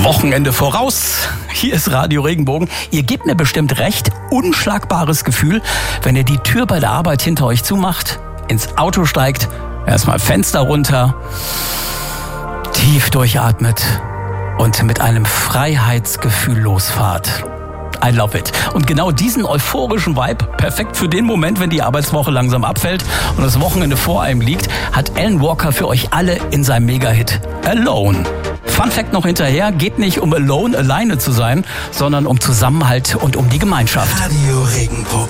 Wochenende voraus. Hier ist Radio Regenbogen. Ihr gebt mir bestimmt recht. Unschlagbares Gefühl, wenn ihr die Tür bei der Arbeit hinter euch zumacht, ins Auto steigt, erstmal Fenster runter, tief durchatmet und mit einem Freiheitsgefühl losfahrt. I love it. Und genau diesen euphorischen Vibe, perfekt für den Moment, wenn die Arbeitswoche langsam abfällt und das Wochenende vor einem liegt, hat Alan Walker für euch alle in seinem Mega-Hit Alone. Fun Fact noch hinterher, geht nicht um alone, alleine zu sein, sondern um Zusammenhalt und um die Gemeinschaft. Radio Regenbogen.